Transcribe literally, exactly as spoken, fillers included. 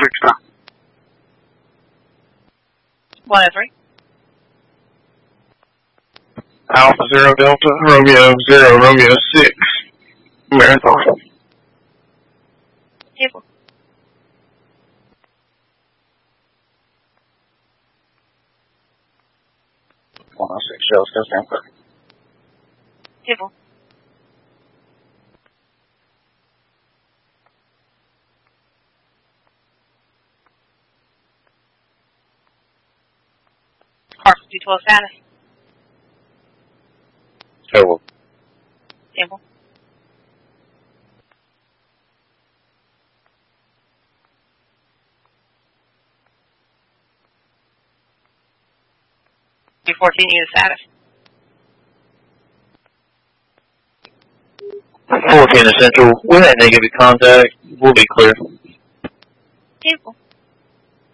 Victor. one oh three. Alpha Zero Delta, Romeo Zero, Romeo Six, Marathon. Table. one oh six, Shell, still stand for. Table. Harper two twelve status. Table. Table. two fourteen unit status. fourteen Essential, with that negative contact, we'll be clear. Table.